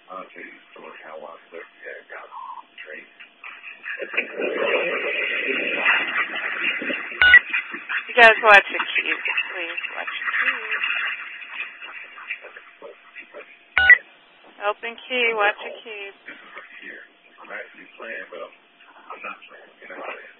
I'll tell you a story how I got straight. You guys watch your cube, please. Watch your cube. Open key, watch your cube. This is right here. I'm actually playing, but I'm not playing.